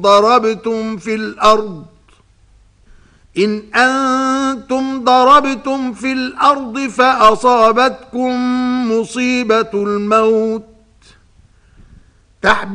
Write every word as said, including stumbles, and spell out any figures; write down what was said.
ضربتم في الأرض إن أنتم ضربتم في الأرض فأصابتكم مصيبة الموت